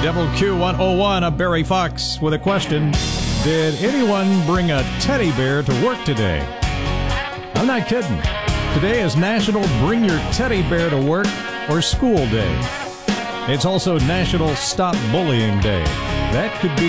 WQ101, I'm Barry Fox with a question. Did anyone bring a teddy bear to work today? I'm not kidding. Today is National Bring Your Teddy Bear to Work or School Day. It's also National Stop Bullying Day. That could be